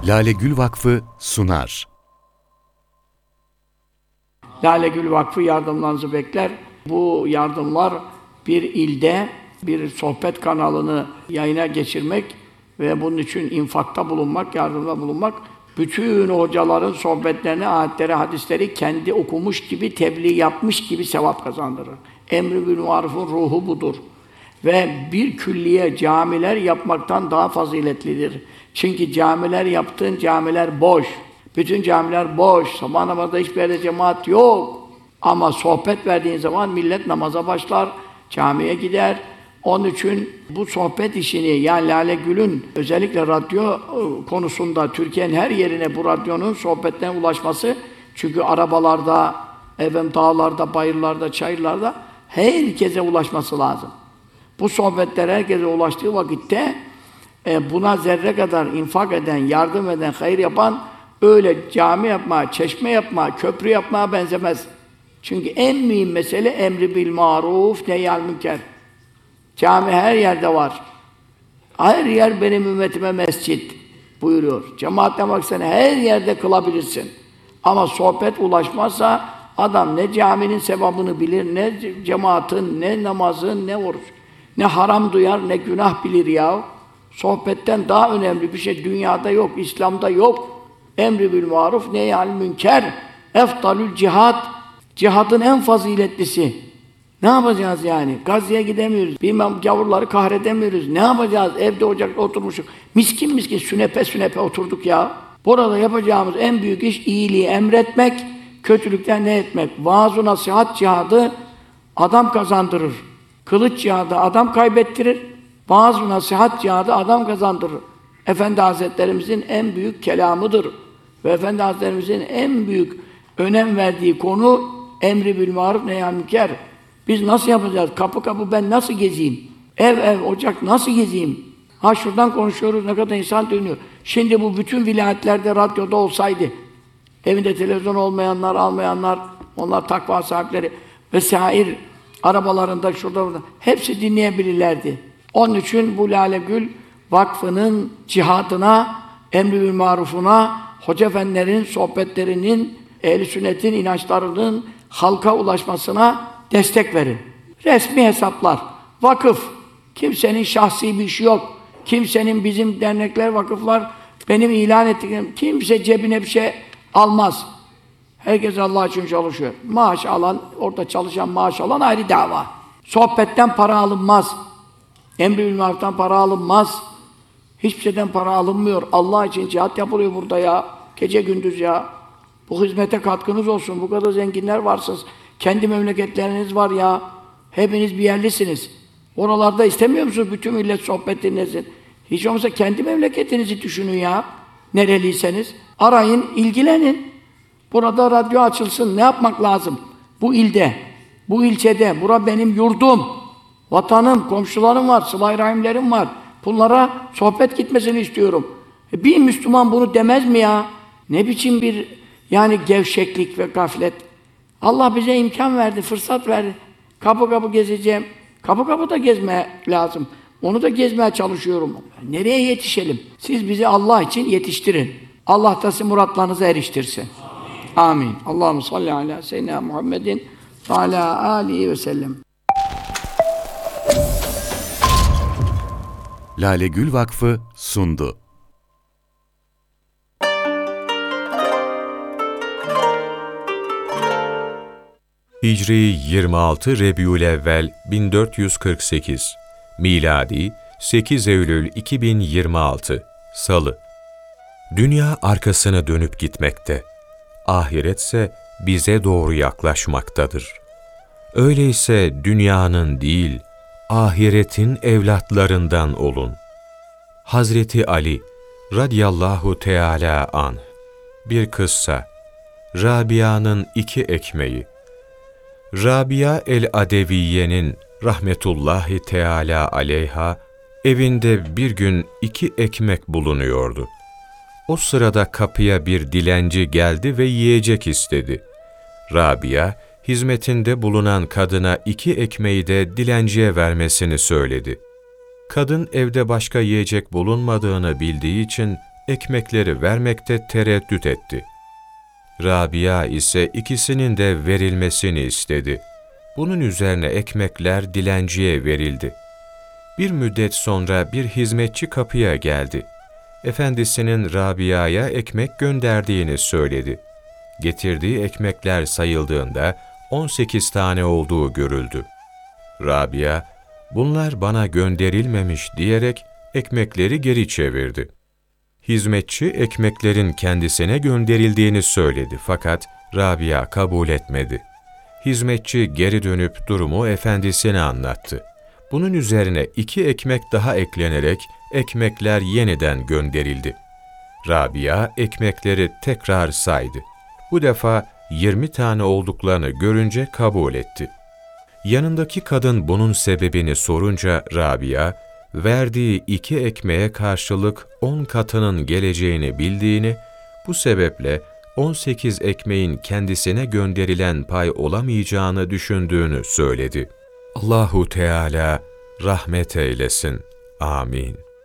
Lale Gül Vakfı sunar. Lale Gül Vakfı yardımlarınızı bekler. Bu yardımlar bir ilde bir sohbet kanalını yayına geçirmek ve bunun için infakta bulunmak, yardımda bulunmak, bütün hocaların sohbetlerini, ayetleri, hadisleri kendi okumuş gibi, tebliğ yapmış gibi sevap kazandırır. Emr-i bil marufun ruhu budur. Ve bir külliye camiler yapmaktan daha faziletlidir. Çünkü camiler yaptığın camiler boş. Bütün camiler boş. Sabah namazda hiçbir yerde cemaat yok. Ama sohbet verdiğin zaman millet namaza başlar, camiye gider. Onun için bu sohbet işini, yani Lale Gül'ün özellikle radyo konusunda Türkiye'nin her yerine bu radyonun sohbetlerine ulaşması, çünkü arabalarda, dağlarda, bayırlarda, çayırlarda herkese ulaşması lazım. Bu sohbetler herkese ulaştığı vakitte buna zerre kadar infak eden, yardım eden, hayır yapan öyle cami yapma, çeşme yapma, köprü yapmaya benzemez. Çünkü en mühim mesele emri bil maruf, nehyal münker. Cami her yerde var. Her yer benim ümmetime mescit buyuruyor. Cemaatle baksana her yerde kılabilirsin. Ama sohbet ulaşmazsa adam ne caminin sevabını bilir, ne cemaatin, ne namazın, ne oruç. Ne haram duyar, ne günah bilir ya. Sohbetten daha önemli bir şey dünyada yok, İslam'da yok. Emri bil maruf, nehyal münker. Efdalül cihad. Cihadın en faziletlisi. Ne yapacağız yani? Gazze'ye gidemiyoruz. Bilmem gavurları kahredemiyoruz. Ne yapacağız? Evde ocakta oturmuşuz. Miskin miskin sünepe oturduk ya. Burada yapacağımız en büyük iş iyiliği emretmek, kötülükten ne etmek? Vaaz-ı nasihat cihadı adam kazandırır. Kılıç cihadı adam kaybettirir. Vaaz-ı nasihat cihadı adam kazandırır. Efendi Hazretlerimizin en büyük kelamıdır. Ve Efendi Hazretlerimizin en büyük önem verdiği konu emri bil maruf nehyal münker. Biz nasıl yapacağız? Kapı kapı ben nasıl gezeyim? Ev ocak nasıl gezeyim? Ha şuradan konuşuyoruz, ne kadar insan dönüyor. Şimdi bu bütün vilayetlerde radyoda olsaydı, evinde televizyon olmayanlar, almayanlar, onlar takva sahipleri vesaire, arabalarında şurada burada, hepsi dinleyebilirlerdi. Onun için bu Lale Gül Vakfı'nın cihadına, emri bil marufuna, hoca efendilerin sohbetlerinin, ehl-i sünnetin inançlarının halka ulaşmasına destek verin. Resmi hesaplar, vakıf, kimsenin şahsi bir işi yok. Kimsenin bizim dernekler, vakıflar, benim ilan ettiklerim, kimse cebine bir şey almaz. Herkes Allah için çalışıyor. Maaş alan, orada çalışan maaş alan ayrı dava. Sohbetten para alınmaz. Emri bil maruftan para alınmaz. Hiçbir şeyden para alınmıyor. Allah için cihat yapılıyor burada ya. Gece gündüz ya. Bu hizmete katkınız olsun. Bu kadar zenginler varsınız. Kendi memleketleriniz var ya. Hepiniz bir yerlisiniz. Oralarda istemiyor musunuz bütün millet sohbet dinlesin? Hiç olmazsa kendi memleketinizi düşünün ya. Nereliyseniz. Arayın, ilgilenin. Burada radyo açılsın. Ne yapmak lazım? Bu ilde, bu ilçede, bura benim yurdum. Vatanım, komşularım var, sıla-i rahimlerim var. Bunlara sohbet gitmesini istiyorum. Bir Müslüman bunu demez mi ya? Ne biçim bir yani gevşeklik ve gaflet. Allah bize imkan verdi, fırsat verdi. Kapı kapı gezeceğim. Kapı kapı da gezmeye lazım. Onu da gezmeye çalışıyorum. Nereye yetişelim? Siz bizi Allah için yetiştirin. Allah da sizin muratlarınıza eriştirsin. Amin. Allahumme salli ala seyyidina Muhammedin ve ala alihi ve sellem. Lale Gül Vakfı sundu. Hicri 26 Rebiülevvel 1448, miladi 8 Eylül 2026, Salı. Dünya arkasına dönüp gitmekte, ahiretse bize doğru yaklaşmaktadır. Öyleyse dünyanın değil, ahiretin evlatlarından olun. Hazreti Ali radıyallahu teâlâ anh. Bir kıssa. Rabia'nın 2 ekmeği. Rabia el-Adeviye'nin rahmetullahi teâlâ aleyha evinde bir gün 2 ekmek bulunuyordu. O sırada kapıya bir dilenci geldi ve yiyecek istedi. Rabia, hizmetinde bulunan kadına 2 ekmeği de dilenciye vermesini söyledi. Kadın evde başka yiyecek bulunmadığını bildiği için ekmekleri vermekte tereddüt etti. Rabia ise ikisinin de verilmesini istedi. Bunun üzerine ekmekler dilenciye verildi. Bir müddet sonra bir hizmetçi kapıya geldi. Efendisinin Rabia'ya ekmek gönderdiğini söyledi. Getirdiği ekmekler sayıldığında 18 tane olduğu görüldü. Rabia, "Bunlar bana gönderilmemiş" diyerek ekmekleri geri çevirdi. Hizmetçi ekmeklerin kendisine gönderildiğini söyledi fakat Rabia kabul etmedi. Hizmetçi geri dönüp durumu efendisine anlattı. Bunun üzerine 2 ekmek daha eklenerek ekmekler yeniden gönderildi. Rabia ekmekleri tekrar saydı. Bu defa 20 tane olduklarını görünce kabul etti. Yanındaki kadın bunun sebebini sorunca Rabia, verdiği 2 ekmeğe karşılık 10 katının geleceğini bildiğini, bu sebeple 18 ekmeğin kendisine gönderilen pay olamayacağını düşündüğünü söyledi. Allahu Teala rahmet eylesin. Amin.